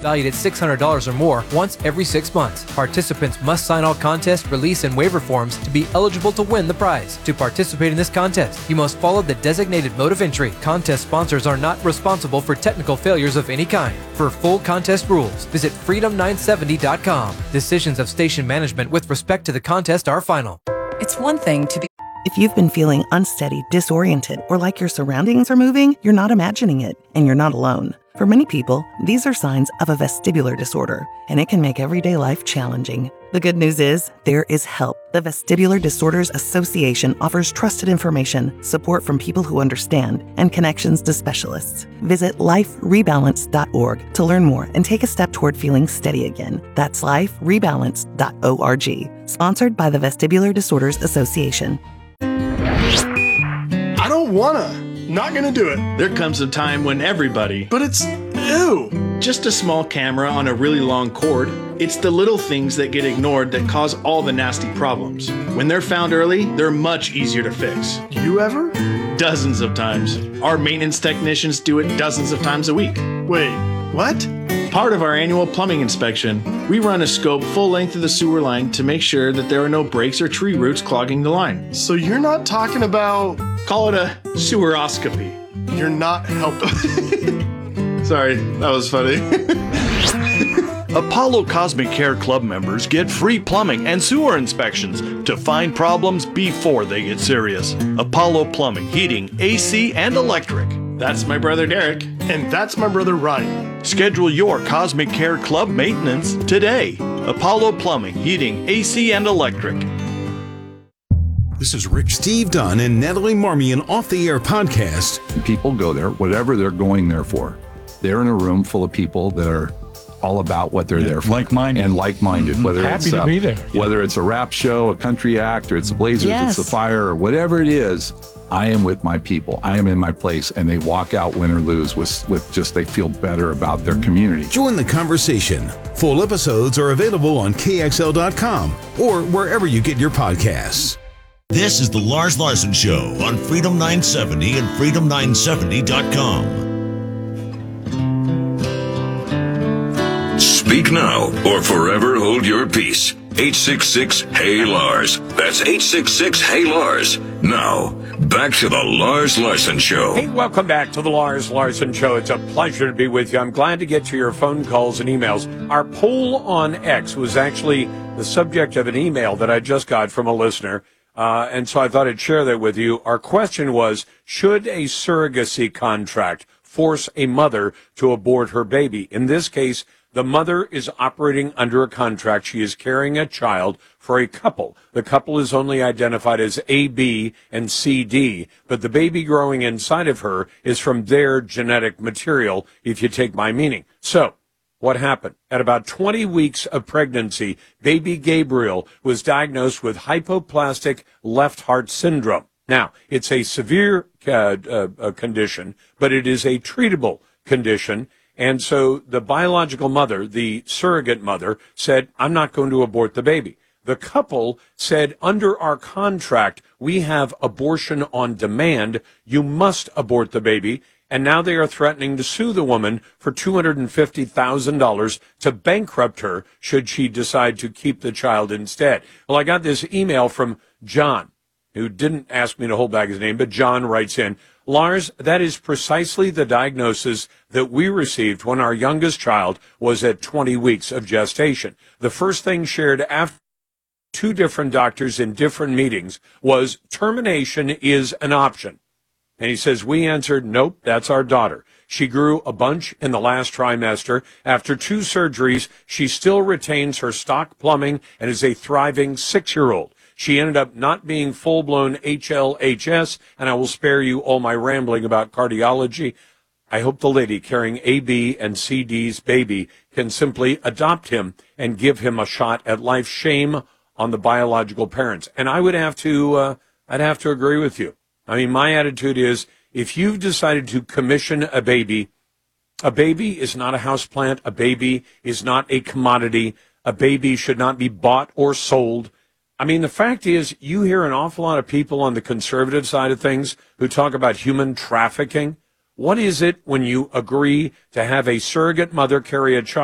valued at $600 or more, once every 6 months. Participants must sign all contest, release, and waiver forms to be eligible to win the prize. To participate in this contest, you must follow the designated mode of entry. Contest sponsors are not responsible for technical failures of any kind. For full contest rules, visit freedom970.com. Decisions of station management with respect to the contest are final. It's one thing to be... If you've been feeling unsteady, disoriented, or like your surroundings are moving, you're not imagining it, and you're not alone. For many people, these are signs of a vestibular disorder, and it can make everyday life challenging. The good news is, there is help. The Vestibular Disorders Association offers trusted information, support from people who understand, and connections to specialists. Visit liferebalance.org to learn more and take a step toward feeling steady again. That's liferebalance.org. Sponsored by the Vestibular Disorders Association. I don't wanna. Not gonna do it. There comes a time when everybody... But it's... ew. Just a small camera on a really long cord. It's the little things that get ignored that cause all the nasty problems. When they're found early, they're much easier to fix. You ever? Dozens of times. Our maintenance technicians do it dozens of times a week. Wait, what? Part of our annual plumbing inspection, we run a scope full length of the sewer line to make sure that there are no breaks or tree roots clogging the line. So you're not talking about... Call it a seweroscopy. You're not helping. Sorry, that was funny. Apollo Cosmic Care Club members get free plumbing and sewer inspections to find problems before they get serious. Apollo Plumbing, Heating, AC, and Electric. That's my brother Derek. And that's my brother Ryan. Schedule your Cosmic Care Club maintenance today. Apollo Plumbing, Heating, AC, and Electric. This is Rick Steve Dunn and Natalie Marmion Off the Air podcast. People go there, whatever they're going there for. They're in a room full of people that are all about what they're there for. Like-minded. And like-minded. Whether Happy it's to be there. Whether it's a rap show, a country act, or it's the Blazers, it's the Fire, or whatever it is, I am with my people. I am in my place, and they walk out win or lose with just they feel better about their community. Join the conversation. Full episodes are available on KXL.com or wherever you get your podcasts. This is the Lars Larson Show on Freedom 970 and freedom970.com. Speak now or forever hold your peace. 866-HEY-LARS. That's 866-HEY-LARS. Now, back to the Lars Larson Show. Hey, welcome back to the Lars Larson Show. It's a pleasure to be with you. I'm glad to get to your phone calls and emails. Our poll on X was actually the subject of an email that I just got from a listener. And so I thought I'd share that with you. Our question was, should a surrogacy contract force a mother to abort her baby? In this case, the mother is operating under a contract. She is carrying a child for a couple. The couple is only identified as A, B, and C, D, but the baby growing inside of her is from their genetic material, if you take my meaning. So, what happened? At about 20 weeks of pregnancy, baby Gabriel was diagnosed with hypoplastic left heart syndrome. Now, it's a severe condition, but it is a treatable condition. And so the biological mother, the surrogate mother, said, I'm not going to abort the baby. The couple said, under our contract, we have abortion on demand. You must abort the baby. And now they are threatening to sue the woman for $250,000 to bankrupt her should she decide to keep the child instead. Well, I got this email from John, who didn't ask me to hold back his name, but John writes in, Lars, that is precisely the diagnosis that we received when our youngest child was at 20 weeks of gestation. The first thing shared after 2 different doctors in different meetings was termination is an option. And he says, we answered, nope, that's our daughter. She grew a bunch in the last trimester. After 2 surgeries, she still retains her stock plumbing and is a thriving 6-year-old. She ended up not being full-blown HLHS, and I will spare you all my rambling about cardiology. I hope the lady carrying AB and CD's baby can simply adopt him and give him a shot at life. Shame on the biological parents. And I would have to, I'd have to agree with you. I mean, my attitude is, if you've decided to commission a baby is not a houseplant. A baby is not a commodity. A baby should not be bought or sold. I mean, the fact is, you hear an awful lot of people on the conservative side of things who talk about human trafficking. What is it when you agree to have a surrogate mother carry a child